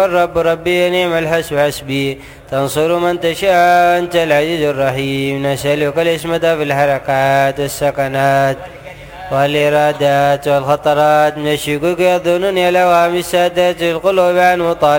الرب ربي نعم الحسب حسبي تنصر من تشاء أنت العزيز الرحيم. نسألك العصمة في الحركات والسكنات والإرادات والخطرات من الشكوك والظنون والأوهام السادات القلوب عن مطالبة